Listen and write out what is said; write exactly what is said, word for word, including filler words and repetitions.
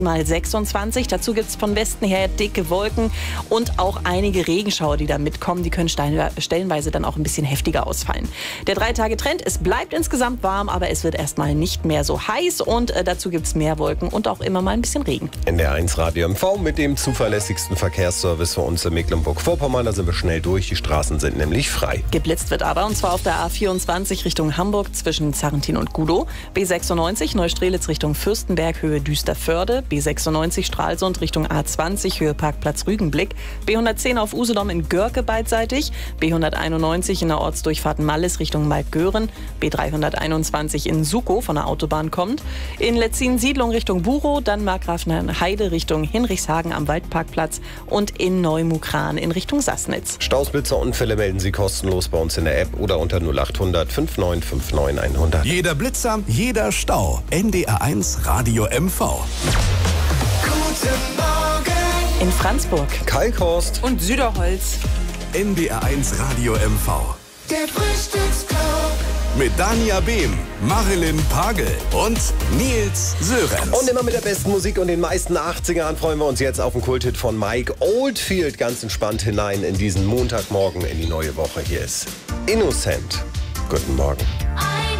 Mal sechsundzwanzig. Dazu gibt es von Westen her dicke Wolken und auch einige Regenschauer, die da mitkommen. Die können stellenweise dann auch ein bisschen heftiger ausfallen. Der Drei-Tage-Trend, es bleibt insgesamt warm, aber es wird erstmal nicht mehr so heiß und äh, dazu gibt es mehr Wolken und auch immer mal ein bisschen Regen. N D R eins Radio M V mit dem zuverlässigsten Verkehrsservice für uns in Mecklenburg-Vorpommern. Da sind wir schnell durch, die Straßen sind nämlich frei. Geblitzt wird aber, und zwar auf der A vierundzwanzig Richtung Hamburg zwischen Zarrentin und Gudow, B sechsundneunzig Neustrelitz Richtung Fürstenberg, Höhe Düsterförde, B sechsundneunzig Stralsund Richtung A zwanzig, Höhe Parkplatz Rügenblick, B hundertzehn auf Usedom in Görke beidseitig, B hunderteinundneunzig in der Ortsdurchfahrt Mallis Richtung Maltgören, B dreihunderteinundzwanzig in Sukow von der Autobahn kommt, in Letzin-Siedlung Richtung Burow, dann Markgrafenheide Richtung Hinrichshagen am Waldparkplatz und in Neumukran in Richtung Sassnitz. Staus, Blitzer, Unfälle melden Sie kostenlos bei uns in der App oder unter null achthundert fünfundneunzig neunundfünfzig hundert. Jeder Blitzer, jeder Stau. N D R eins Radio M V. Guten Morgen In Franzburg. Kalkhorst und Süderholz. N D R eins Radio M V. der Frühstücksclub. Mit Dania Behm, Marilyn Pagel und Nils Sörenz. und immer mit der besten Musik und den meisten achtzigern freuen wir uns jetzt auf den Kulthit von Mike Oldfield. Ganz entspannt hinein in diesen Montagmorgen in die neue Woche. Hier ist Innocent. Guten Morgen.